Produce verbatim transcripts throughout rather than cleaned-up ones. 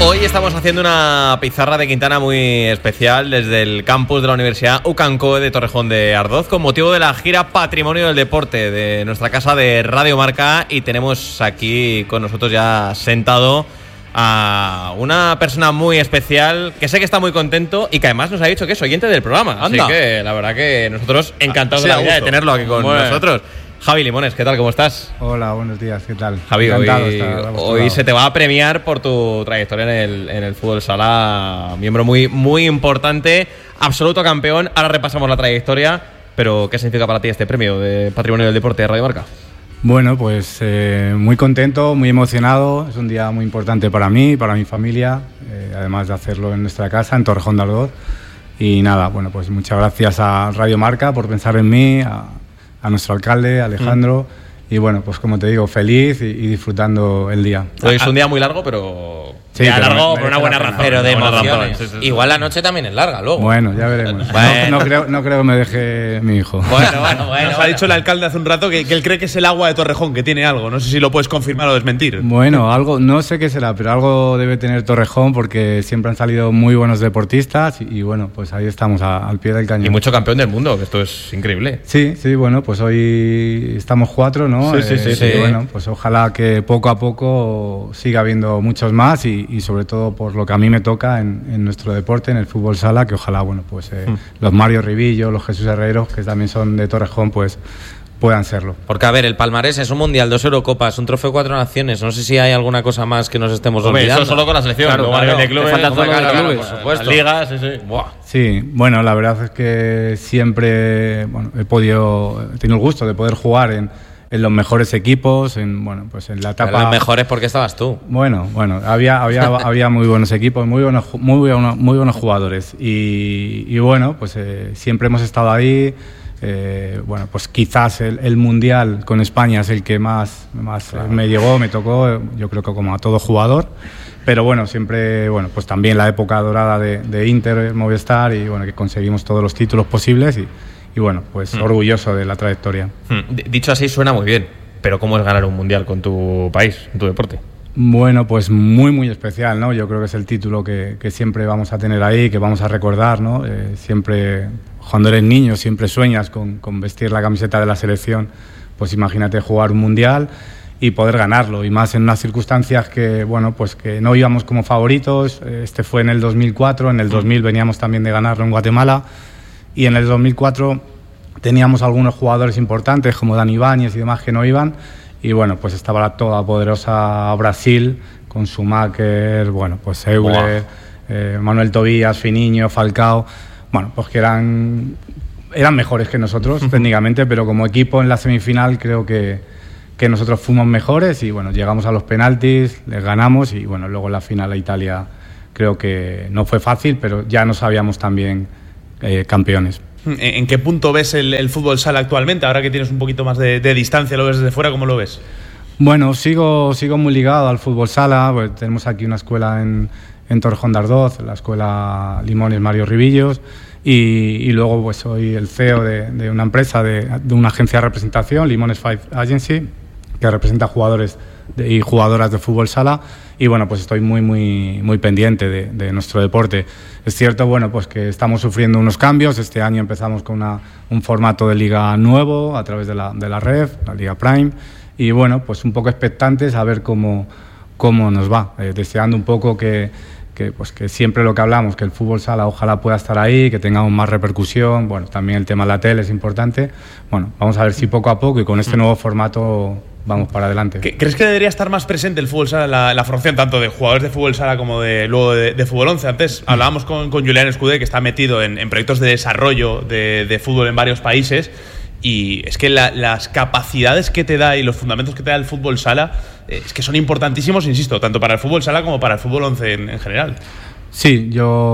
Hoy estamos haciendo una pizarra de Quintana muy especial desde el campus de la Universidad U C A N C O E de Torrejón de Ardoz con motivo de la gira Patrimonio del Deporte de nuestra casa de Radio Marca, y tenemos aquí con nosotros ya sentado a una persona muy especial que sé que está muy contento y que además nos ha dicho que es oyente del programa. Anda. Así que la verdad que nosotros encantados Sí, de la a vida de gusto. tenerlo aquí con Bueno. nosotros. Javi Limones, ¿qué tal? ¿Cómo estás? Hola, buenos días, ¿qué tal? Javi, hoy, Encantado de estar a vuestro hoy lado. se te va a premiar por tu trayectoria en el, en el fútbol sala, miembro muy, muy importante, absoluto campeón. Ahora repasamos la trayectoria, pero ¿qué significa para ti este premio de Patrimonio del Deporte de Radio Marca? Bueno, pues eh, muy contento, muy emocionado. Es un día muy importante para mí, para mi familia, eh, además de hacerlo en nuestra casa, en Torrejón de Ardoz. Y nada, bueno, pues muchas gracias a Radio Marca por pensar en mí, a, a nuestro alcalde, Alejandro. Mm. Y bueno, pues como te digo, feliz y, y disfrutando el día. Hoy es un día muy largo, pero... Sí, ya pero largo me- por una merece buena la pena. razón. Pero de una buena emociones. razón. Sí, sí, sí. Igual la noche también es larga luego. Bueno, ya veremos. Bueno. No, no creo, no creo que me deje mi hijo. Bueno, bueno, bueno. Nos ha dicho el alcalde hace un rato que, que él cree que es el agua de Torrejón, que tiene algo. No sé si lo puedes confirmar o desmentir. Bueno, algo, no sé qué será, pero algo debe tener Torrejón porque siempre han salido muy buenos deportistas y, y bueno, pues ahí estamos a- al pie del cañón. Y mucho campeón del mundo, que esto es increíble. Sí, sí, bueno, pues hoy estamos cuatro, ¿no? Sí, sí, sí, y sí. bueno, pues ojalá que poco a poco siga habiendo muchos más y, y sobre todo por lo que a mí me toca en, en nuestro deporte, en el fútbol sala, que ojalá, bueno, pues eh, Mm. los Mario Rivillo, los Jesús Herreros, que también son de Torrejón, pues puedan serlo. Porque, a ver, el palmarés es un mundial, dos Eurocopas, un trofeo cuatro naciones. No sé si hay alguna cosa más que nos estemos Hombre, olvidando. eso solo con la selección. Claro, Luego a claro, nivel de clubes, te falta hombre, todo lo de claro, clubes, claro, por supuesto. las ligas, sí, sí. Buah. Sí, bueno, la verdad es que siempre bueno, he podido, he tenido el gusto de poder jugar en, en los mejores equipos, en bueno, pues en la Pero etapa los mejores porque estabas tú. Bueno, bueno, había, había, había muy buenos equipos, muy buenos, ju- muy buenos, muy buenos jugadores y, y bueno, pues eh, siempre hemos estado ahí. Eh, bueno, pues quizás el, el mundial con España es el que más, más eh, me llegó, me tocó, yo creo que como a todo jugador. Pero bueno, siempre, bueno, pues también la época dorada de, de Inter, Movistar y bueno, que conseguimos todos los títulos posibles y, y bueno, pues Mm. orgulloso de la trayectoria. Mm, d- Dicho así suena muy bien, pero ¿cómo es ganar un mundial con tu país, en tu deporte? Bueno, pues muy, muy especial, ¿no? Yo creo que es el título que, que siempre vamos a tener ahí, que vamos a recordar, ¿no? Eh, siempre, cuando eres niño, siempre sueñas con, con vestir la camiseta de la selección. Pues imagínate jugar un mundial y poder ganarlo, y más en unas circunstancias que, bueno, pues que no íbamos como favoritos. Este fue en el dos mil cuatro, en el dos mil veníamos también de ganarlo en Guatemala, y en el dos mil cuatro teníamos algunos jugadores importantes como Dani Ibáñez y demás que no iban. Y bueno, pues estaba la toda poderosa Brasil con Schumacher, bueno, pues Euler, eh, Manuel Tobías, Finiño, Falcao, bueno, pues que eran, eran mejores que nosotros técnicamente, pero como equipo en la semifinal creo que, que nosotros fuimos mejores y bueno, llegamos a los penaltis, les ganamos y bueno, luego en la final a Italia creo que no fue fácil, pero ya nos sabíamos también eh, campeones. ¿En, en qué punto ves el, el fútbol sala actualmente? Ahora que tienes un poquito más de, de distancia, lo ves desde fuera, ¿cómo lo ves? Bueno, sigo, sigo muy ligado al fútbol sala. Pues tenemos aquí una escuela en, en Torrejón de Ardoz, la escuela Limones Mario Rivillos, y, y luego pues soy el C E O de, de una empresa, de, de una agencia de representación, Limones Five Agency, que representa jugadores de, y jugadoras de fútbol sala. Y bueno, pues estoy muy, muy, muy pendiente de, de nuestro deporte. Es cierto, bueno, pues que estamos sufriendo unos cambios. Este año empezamos con una, un formato de liga nuevo a través de la, de la Ref, la Liga Prime. Y bueno, pues un poco expectantes a ver cómo, cómo nos va. Eh, deseando un poco que, que, pues que siempre lo que hablamos, que el fútbol sala ojalá pueda estar ahí, que tengamos más repercusión. Bueno, también el tema de la tele es importante. Bueno, vamos a ver si poco a poco y con este nuevo formato vamos para adelante. ¿Crees que debería estar más presente el fútbol sala en la, la formación, tanto de jugadores de fútbol sala como de luego de, de fútbol once? Antes hablábamos con, con Julián Escudé, que está metido en, en proyectos de desarrollo de, de fútbol en varios países, y es que la, las capacidades que te da y los fundamentos que te da el fútbol sala eh, es que son importantísimos, insisto, tanto para el fútbol sala como para el fútbol once en, en general. Sí,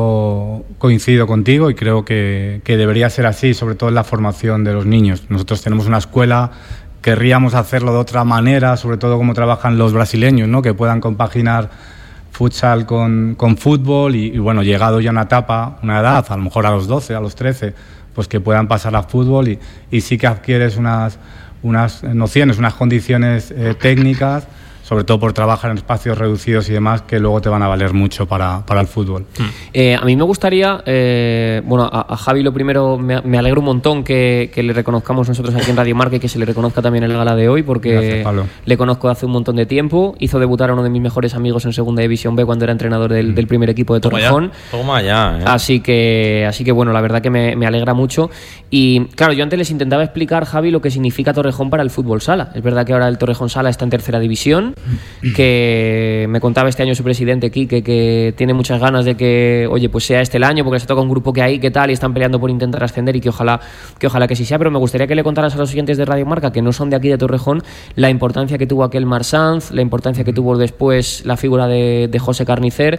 yo coincido contigo y creo que, que debería ser así, sobre todo en la formación de los niños. Nosotros tenemos una escuela, querríamos hacerlo de otra manera, sobre todo como trabajan los brasileños, ¿no? Que puedan compaginar futsal con, con fútbol y, y bueno, llegado ya a una etapa, una edad, a lo mejor a los doce, a los trece, pues que puedan pasar a fútbol y, y sí que adquieres unas, unas nociones, unas condiciones eh, técnicas sobre todo por trabajar en espacios reducidos y demás, que luego te van a valer mucho para, para el fútbol. Eh, a mí me gustaría, eh, bueno, a, a Javi lo primero, me, me alegro un montón que, que le reconozcamos nosotros aquí en Radio Marca y que se le reconozca también en el gala de hoy, porque Gracias, Pablo. Le conozco hace un montón de tiempo, hizo debutar a uno de mis mejores amigos en Segunda División B cuando era entrenador del, del primer equipo de Torrejón. Toma ya, ¿eh? Así que, así que bueno, la verdad que me, me alegra mucho. Y claro, yo antes les intentaba explicar, Javi, lo que significa Torrejón para el fútbol sala. Es verdad que ahora el Torrejón Sala está en tercera división, que me contaba este año su presidente, Quique, que tiene muchas ganas de que, oye, pues sea este el año, porque se toca un grupo que hay, que tal, y están peleando por intentar ascender y que ojalá que ojalá que sí sea. Pero me gustaría que le contaras a los oyentes de Radio Marca, que no son de aquí de Torrejón, la importancia que tuvo aquel Mar Sanz, la importancia que tuvo después la figura de, de José Carnicer,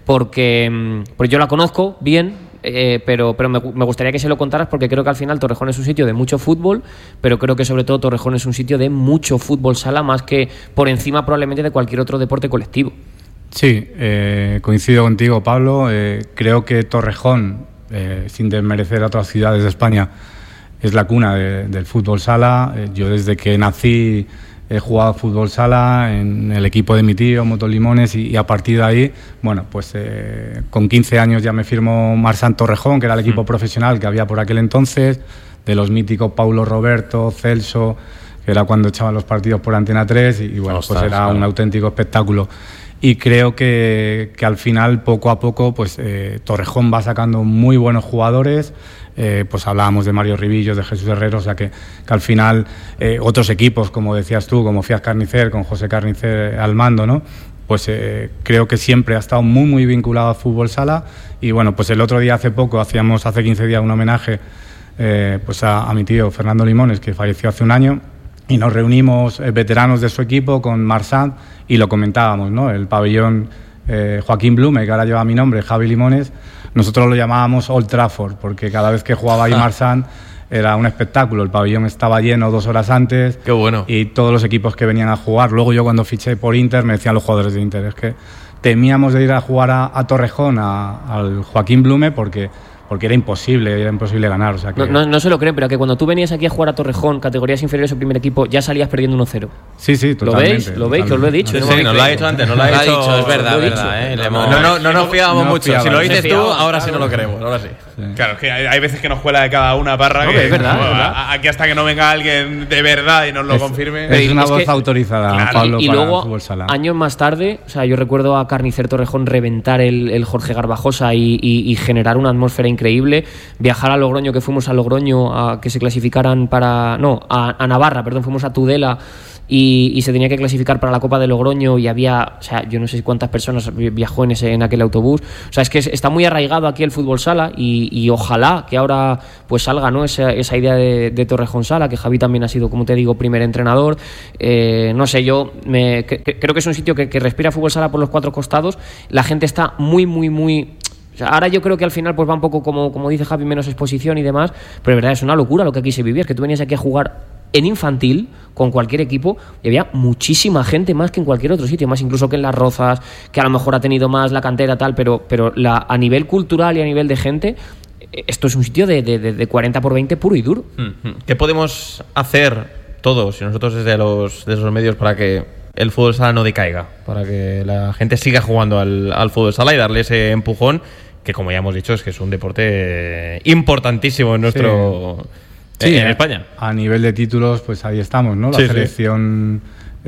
porque, porque yo la conozco bien. Eh, pero pero me, me gustaría que se lo contaras, porque creo que al final Torrejón es un sitio de mucho fútbol, pero creo que sobre todo Torrejón es un sitio de mucho fútbol sala, más que por encima probablemente de cualquier otro deporte colectivo. Sí, eh, coincido contigo, Pablo. Eh, creo que Torrejón, eh, sin desmerecer a otras ciudades de España, es la cuna de, del fútbol sala. Eh, yo desde que nací he jugado fútbol sala en el equipo de mi tío, Motolimones, y, y a partir de ahí, bueno, pues eh, con quince años ya me firmó Mar Sanz Torrejón, que era el equipo mm. profesional que había por aquel entonces, de los míticos Paulo Roberto, Celso, que era cuando echaban los partidos por Antena tres, y, y bueno, Ostras, pues era claro. un auténtico espectáculo. Y creo que, que al final, poco a poco, pues eh, Torrejón va sacando muy buenos jugadores. Eh, pues hablábamos de Mario Ribillos, de Jesús Herrero, o sea que, que al final eh, otros equipos, como decías tú, como Fiat Carnicer, con José Carnicer al mando, ¿no? Pues eh, creo que siempre ha estado muy muy vinculado al fútbol sala. Y bueno, pues el otro día, hace poco, hacíamos hace quince días un homenaje eh, pues a, a mi tío Fernando Limones, que falleció hace un año, y nos reunimos eh, veteranos de su equipo con Mar Sanz y lo comentábamos, ¿no? El pabellón eh, Joaquín Blume, que ahora lleva mi nombre, Javi Limones, nosotros lo llamábamos Old Trafford, porque cada vez que jugaba ahí Mar Sanz era un espectáculo. El pabellón estaba lleno dos horas antes. Qué bueno. Y todos los equipos que venían a jugar. Luego yo, cuando fiché por Inter, me decían los jugadores de Inter, es que temíamos de ir a jugar a, a Torrejón, a, al Joaquín Blume, porque... porque era imposible, era imposible ganar. O sea que... no, no, no se lo creen, pero que cuando tú venías aquí a jugar a Torrejón, categorías inferiores o primer equipo, ya salías perdiendo uno cero. Sí, sí, totalmente. ¿Lo veis? ¿Lo veis? Que os lo he dicho. Sí, no sí, nos lo ha dicho antes, nos lo ha dicho, dicho, es verdad, verdad. ¿eh? No, no, no, no nos fiábamos no mucho. fiaba, si lo dices no tú, fiaba, ahora claro. sí no lo creemos, ahora sí. Sí. Claro, es que hay, hay veces que nos cuela de cada una parra. No, que, es verdad, bueno, es verdad. a- Aquí hasta que no venga alguien de verdad y nos lo Es- confirme. Es una Es voz que- autorizada, Claro, Pablo, y para luego, el fútbol sala. años más tarde, o sea, yo recuerdo a Carnicer Torrejón reventar el, el Jorge Garbajosa y, y, y generar una atmósfera increíble. Viajar a Logroño, que fuimos a Logroño a que se clasificaran para... No, a, a Navarra, perdón, fuimos a Tudela y, y se tenía que clasificar para la Copa de Logroño y había, o sea, yo no sé cuántas personas viajó en, ese, en aquel autobús. O sea, es que está muy arraigado aquí el fútbol sala y, y ojalá que ahora pues salga, ¿no? esa, esa idea de, de Torrejón Sala, que Javi también ha sido, como te digo, primer entrenador. Eh, no sé, yo me, que, que, creo que es un sitio que, que respira fútbol sala por los cuatro costados. La gente está muy, muy, muy... O sea, ahora yo creo que al final pues va un poco como, como dice Javi, menos exposición y demás, pero de verdad es una locura lo que aquí se vivía. Es que tú venías aquí a jugar en infantil con cualquier equipo y había muchísima gente, más que en cualquier otro sitio, más incluso que en Las Rozas, que a lo mejor ha tenido más la cantera tal, pero, pero la, a nivel cultural y a nivel de gente, esto es un sitio de, de, de cuarenta por veinte puro y duro. ¿Qué podemos hacer todos y nosotros desde los, desde los medios para que el fútbol sala no decaiga? Para que la gente siga jugando al, al fútbol sala y darle ese empujón, que como ya hemos dicho es que es un deporte importantísimo en nuestro... Sí. Sí, en a, España. A nivel de títulos, pues ahí estamos, ¿no? La Sí, selección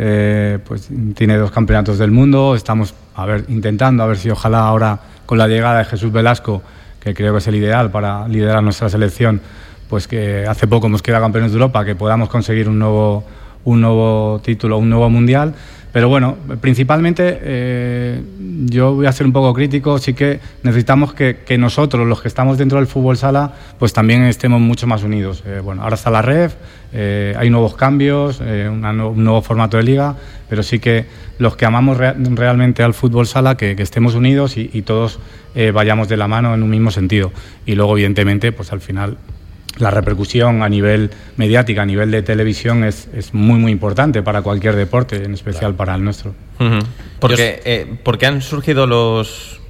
eh, pues tiene dos campeonatos del mundo. Estamos, a ver, intentando, a ver si ojalá ahora con la llegada de Jesús Velasco, que creo que es el ideal para liderar nuestra selección, pues que hace poco hemos quedado campeones de Europa, que podamos conseguir un nuevo, un nuevo título, un nuevo mundial. Pero bueno, principalmente eh, yo voy a ser un poco crítico. Sí que necesitamos que, que nosotros, los que estamos dentro del fútbol sala, pues también estemos mucho más unidos. Eh, bueno, ahora está la Ref, eh, hay nuevos cambios, eh, una no, un nuevo formato de liga, pero sí que los que amamos re- realmente al fútbol sala, que, que estemos unidos y, y todos eh, vayamos de la mano en un mismo sentido. Y luego, evidentemente, pues al final... la repercusión a nivel mediática, a nivel de televisión, es, es muy, muy importante para cualquier deporte, en especial para el nuestro. Uh-huh. Porque, eh, ¿Por qué han surgido los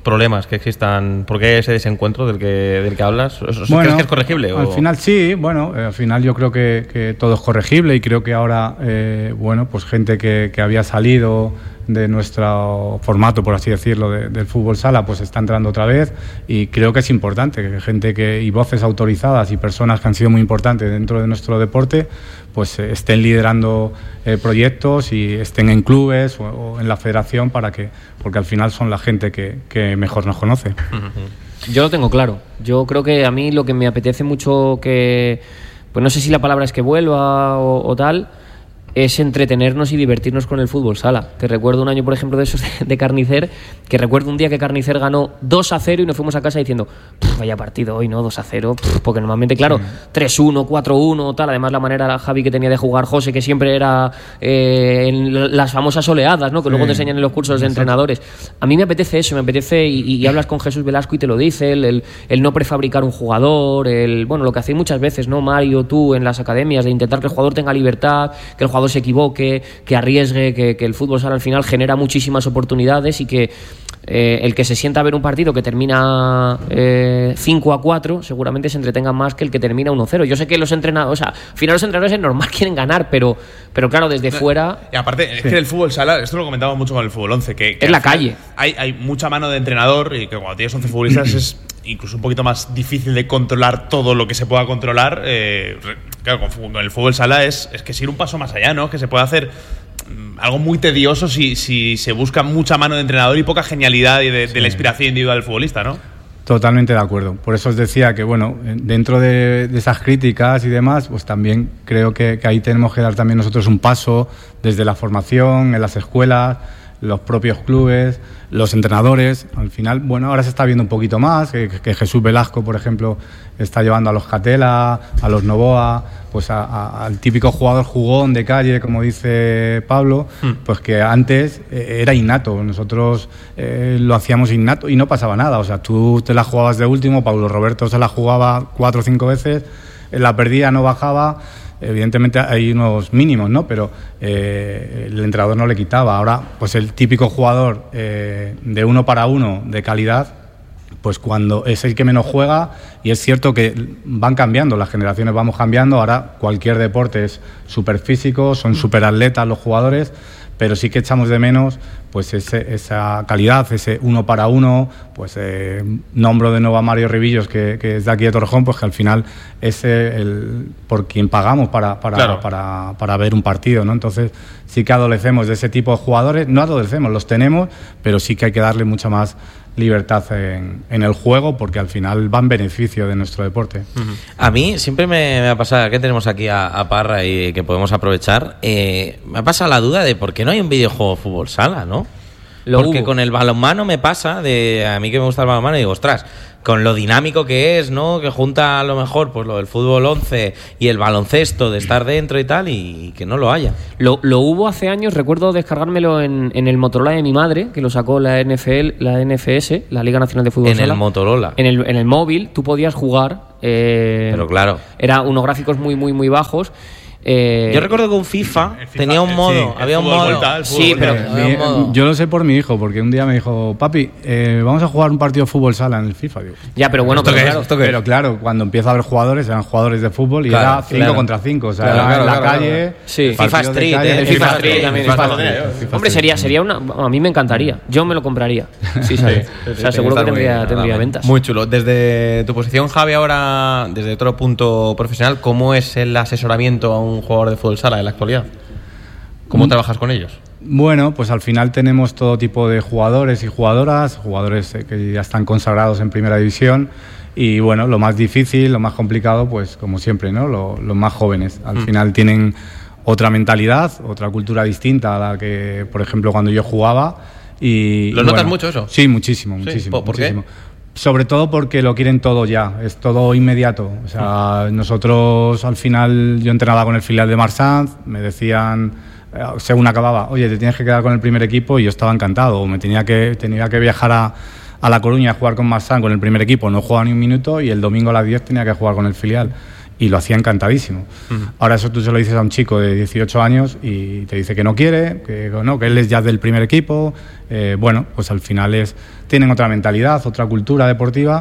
problemas que existan? ¿Por qué ese desencuentro del que, del que hablas? Bueno, ¿Crees que es corregible? Al o? final sí, bueno, eh, al final yo creo que, que todo es corregible y creo que ahora, eh, bueno, pues gente que, que había salido de nuestro formato, por así decirlo, de, del fútbol sala, pues está entrando otra vez y creo que es importante que gente que y voces autorizadas y personas que han sido muy importantes dentro de nuestro deporte pues eh, estén liderando eh, proyectos y estén en clubes o, o en la federación para que, porque al final son la gente que, que mejor nos conoce. Uh-huh. Yo lo tengo claro. Yo creo que a mí lo que me apetece mucho que, pues no sé si la palabra es que vuelva o, o tal, es entretenernos y divertirnos con el fútbol sala. Que recuerdo un año, por ejemplo, de esos de, de Carnicer, que recuerdo un día que Carnicer ganó dos a cero y nos fuimos a casa diciendo, vaya partido hoy, ¿no? dos a cero, porque normalmente, claro, sí. tres uno, cuatro uno, tal. Además, la manera, Javi, que tenía de jugar José, que siempre era eh, en las famosas oleadas, ¿no? Que sí. luego te enseñan en los cursos de entrenadores. A mí me apetece eso, me apetece, y, y hablas con Jesús Velasco y te lo dice, el, el, el no prefabricar un jugador, el bueno, lo que hacéis muchas veces, ¿no, Mario, tú, en las academias, de intentar que el jugador tenga libertad, que el jugador se equivoque, que arriesgue, que, que el fútbol sala al final genera muchísimas oportunidades y que eh, el que se sienta a ver un partido que termina eh, cinco a cuatro seguramente se entretenga más que el que termina uno cero. Yo sé que los entrenadores, o sea, al final los entrenadores es normal, quieren ganar, pero, pero claro, desde no, fuera... Y aparte, es sí. que el fútbol sala, esto lo comentamos mucho con el fútbol once, que, que es la calle. Hay, hay mucha mano de entrenador y que cuando tienes once futbolistas es incluso un poquito más difícil de controlar todo lo que se pueda controlar. Eh, claro, con, con el fútbol sala es, es que es ir un paso más allá, ¿no? Que se puede hacer algo muy tedioso si, si se busca mucha mano de entrenador y poca genialidad y de, sí. de la inspiración individual del futbolista, ¿no? Totalmente de acuerdo. Por eso os decía que, bueno, dentro de, de esas críticas y demás, pues también creo que, que ahí tenemos que dar también nosotros un paso desde la formación, en las escuelas, los propios clubes, los entrenadores. Al final, bueno, ahora se está viendo un poquito más, que, que Jesús Velasco, por ejemplo, está llevando a los Catela, a los Novoa, pues a, a, al típico jugador jugón de calle, como dice Pablo, mm. pues que antes eh, era innato. Nosotros eh, lo hacíamos innato y no pasaba nada. O sea, tú te la jugabas de último, Pablo Roberto se la jugaba cuatro o cinco veces, la perdía, no bajaba. Evidentemente hay unos mínimos, ¿no? Pero eh, el entrenador no le quitaba. Ahora, pues el típico jugador eh, de uno para uno de calidad, pues cuando es el que menos juega, y es cierto que van cambiando, las generaciones vamos cambiando, ahora cualquier deporte es súper físico, son súper atletas los jugadores, pero sí que echamos de menos pues ese, esa calidad, ese uno para uno. Pues eh, nombro de nuevo a Mario Ribillos, que, que es de aquí de Torrejón, pues que al final es el por quien pagamos para, para, claro. para, para ver un partido, ¿no? Entonces sí que adolecemos de ese tipo de jugadores, no adolecemos, los tenemos, pero sí que hay que darle mucha más libertad en, en el juego, porque al final va en beneficio de nuestro deporte. Uh-huh. A mí siempre me, me ha pasado, que tenemos aquí a, a Parra y que podemos aprovechar, eh, me ha pasado la duda de por qué no hay un videojuego de fútbol sala, ¿no? Lo porque hubo. Con el balonmano me pasa, de a mí que me gusta el balonmano, y digo, ostras, con lo dinámico que es, ¿no? Que junta a lo mejor pues lo del fútbol once y el baloncesto, de estar dentro y tal, y que no lo haya. Lo, lo hubo hace años, recuerdo descargármelo en, en el Motorola de mi madre, que lo sacó la N F L, la N F S, la Liga Nacional de Fútbol en Sala. En el Motorola. En el, en el móvil, tú podías jugar. Eh, Pero claro. Era unos gráficos muy, muy, muy bajos. Eh, yo recuerdo que un FIFA, FIFA tenía un modo, sí, había un modo. Volta, sí, pero mi, un modo. Yo lo sé por mi hijo, porque un día me dijo, papi, eh, vamos a jugar un partido de fútbol sala en el FIFA. Digo, ya, pero bueno, pero pero, claro, claro, pero claro, cuando empieza a haber jugadores, eran jugadores de fútbol y claro, era cinco contra cinco, o sea, claro, era claro, en la claro, calle, claro. Sí, FIFA Street, calle, eh, el FIFA, FIFA Street también. FIFA FIFA Street, Street. FIFA Hombre, sería, sería una, a mí me encantaría, yo me lo compraría. Sí, sí, sí, o sea, seguro que tendría, muy, tendría ventas. Muy chulo. Desde tu posición, Javi, ahora, desde otro punto profesional, ¿cómo es el asesoramiento a un jugador de fútbol sala en la actualidad? ¿Cómo mm. trabajas con ellos? Bueno, pues al final tenemos todo tipo de jugadores y jugadoras, jugadores que ya están consagrados en primera división, y bueno, lo más difícil, lo más complicado, pues como siempre, ¿no? Los lo más jóvenes. Al mm. final tienen otra mentalidad, otra cultura distinta a la que, por ejemplo, cuando yo jugaba. Y, ¿Lo y notas bueno, mucho eso? Sí, muchísimo, muchísimo. Sí, ¿por muchísimo. qué? Sobre todo porque lo quieren todo ya, es todo inmediato. O sea, mm. nosotros al final, yo entrenaba con el filial de Marsanz, me decían, según acababa, oye, te tienes que quedar con el primer equipo, y yo estaba encantado. Me tenía que, tenía que viajar a, a La Coruña a jugar con Marsanz con el primer equipo, no jugaba ni un minuto, y el domingo a las diez tenía que jugar con el filial. y lo hacía encantadísimo. Uh-huh. Ahora eso tú se lo dices a un chico de dieciocho años y te dice que no quiere, que no, que él es ya del primer equipo. Eh, bueno, pues al final es, tienen otra mentalidad, otra cultura deportiva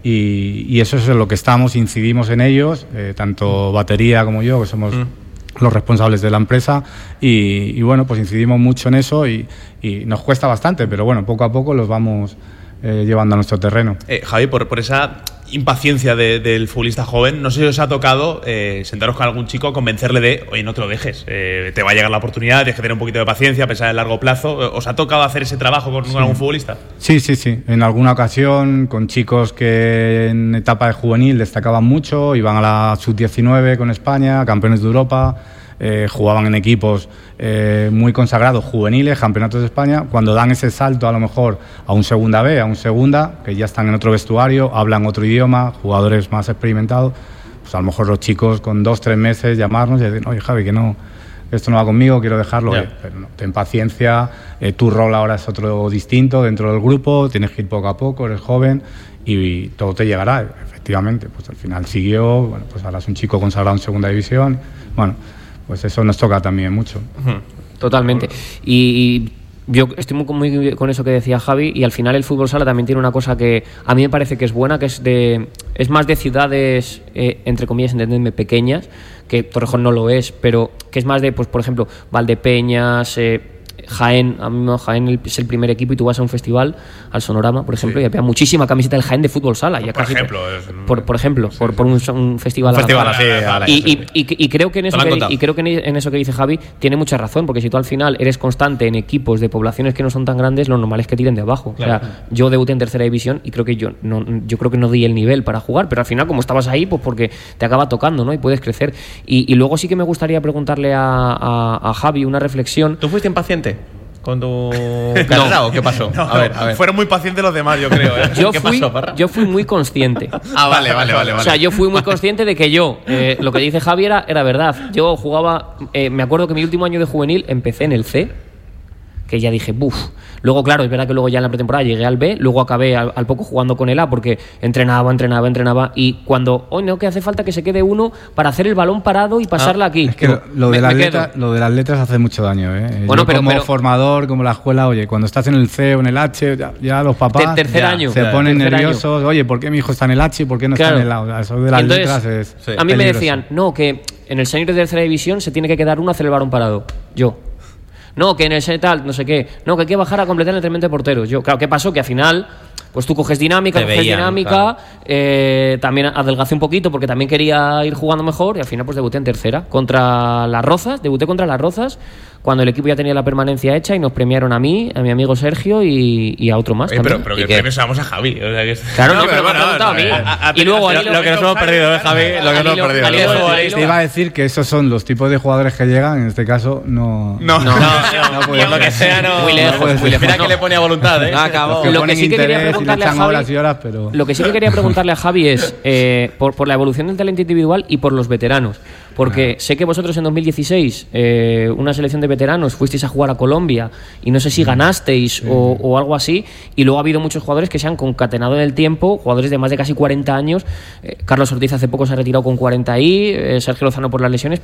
y, y eso es en lo que estamos, incidimos en ellos, eh, tanto Batería como yo, que somos uh-huh. los responsables de la empresa y, y bueno, pues incidimos mucho en eso y, y nos cuesta bastante, pero bueno, poco a poco los vamos eh, llevando a nuestro terreno. Eh, Javi, por, por esa impaciencia de, del futbolista joven, no sé si os ha tocado eh, sentaros con algún chico, convencerle de, oye, no te lo dejes, eh, te va a llegar la oportunidad, tienes que tener un poquito de paciencia, pensar en largo plazo. ¿Os ha tocado hacer ese trabajo con, sí. con algún futbolista? Sí, sí, sí. En alguna ocasión, con chicos que en etapa de juvenil destacaban mucho, iban a la sub diecinueve con España, campeones de Europa, eh, jugaban en equipos eh, muy consagrados, juveniles, campeonatos de España. Cuando dan ese salto a lo mejor a un segunda B, a un segunda, que ya están en otro vestuario, hablan otro idioma, jugadores más experimentados, pues a lo mejor los chicos con dos, tres meses llamarnos y decir, oye Javi, que no, esto no va conmigo, quiero dejarlo. Yeah. Eh, pero no, ten paciencia, eh, tu rol ahora es otro distinto dentro del grupo, tienes que ir poco a poco, eres joven y, y todo te llegará. Efectivamente, pues al final siguió, bueno, pues ahora es un chico consagrado en segunda división, bueno, pues eso nos toca también mucho. Totalmente. Y, y yo estoy muy, muy con eso que decía Javi, y al final el fútbol sala también tiene una cosa que a mí me parece que es buena, que es de es más de ciudades, eh, entre comillas, entendedme, pequeñas, que Torrejón no lo es, pero que es más de, pues por ejemplo, Valdepeñas, eh, Jaén. A mí Jaén es el primer equipo y tú vas a un festival, al Sonorama, por ejemplo, sí. y había muchísima camiseta del Jaén de fútbol sala. Por, ya por casi ejemplo. Te, es, por, por ejemplo, sí, por, por un, un festival. Un festival así. Y, y, y, y creo que en eso que, y creo que en eso que dice Javi tiene mucha razón, porque si tú al final eres constante en equipos de poblaciones que no son tan grandes, lo normal es que tiren de abajo. Claro. O sea, yo debuté en tercera división y creo que yo no, yo creo que no di el nivel para jugar, pero al final como estabas ahí, pues porque te acaba tocando, ¿no? Y puedes crecer. Y, y luego sí que me gustaría preguntarle a, a, a Javi una reflexión. ¿Tú fuiste impaciente con tu carrera no. o qué pasó? No, a ver, a ver. Fueron muy pacientes los demás, yo creo. ¿eh? Yo, ¿Qué fui, pasó, Parra? yo fui muy consciente. Ah, vale, vale, vale, vale. O sea, yo fui muy consciente de que yo, eh, lo que dice Javi era, era verdad. Yo jugaba, eh, me acuerdo que mi último año de juvenil empecé en el C, que ya dije, buf. Luego, claro, es verdad que luego ya en la pretemporada llegué al B, luego acabé al, al poco jugando con el A porque entrenaba, entrenaba, entrenaba y cuando, hoy no, que hace falta que se quede uno para hacer el balón parado y pasarla ah, aquí. Es que lo, lo, de me, las me letras, lo de las letras hace mucho daño, ¿eh? Bueno, Yo pero, como pero, formador, como la escuela, oye, cuando estás en el C o en el H, ya, ya los papás tercer ya, año, se ya, ponen nerviosos, año. Oye, ¿por qué mi hijo está en el H y por qué no claro. está en el A? O sea, eso de las Entonces, letras es sí. A mí peligroso. Me decían, no, que en el senior de tercera división se tiene que quedar uno a hacer el balón parado. Yo. No, que en el tal, no sé qué. No, que hay que bajar a completar el entrenamiento de porteros. Yo, claro, ¿qué pasó? Que al final, pues tú coges dinámica, Te coges veían, dinámica, claro. eh, también adelgacé un poquito porque también quería ir jugando mejor y al final pues debuté en tercera contra las Rozas, debuté contra las Rozas cuando el equipo ya tenía la permanencia hecha y nos premiaron a mí, a mi amigo Sergio y, y a otro más. Oye, pero, pero ¿qué premios damos a Javi? O sea, que... Claro, no, no pero me ha preguntado a mí. A, a, y luego lo, lo que nos hemos perdido, ¿eh, Javi? Lo que nos hemos perdido. Te iba a decir que esos son los tipos de jugadores que llegan, en este caso no. No, no, no, no, no puede lo que sea, no. Muy lejos, muy lejos. Mira que le ponía voluntad, ¿eh? No acabó. Lo que sí que quería preguntarle a Javi. Horas, pero... Lo que sí que quería preguntarle a Javi es eh, por, por la evolución del talento individual y por los veteranos. Porque sé que vosotros en dos mil dieciséis, eh, una selección de veteranos, fuisteis a jugar a Colombia y no sé si ganasteis sí. o, o algo así, y luego ha habido muchos jugadores que se han concatenado en el tiempo, jugadores de más de casi cuarenta años. eh, Carlos Ortiz hace poco se ha retirado con cuarenta y, eh, Sergio Lozano por las lesiones,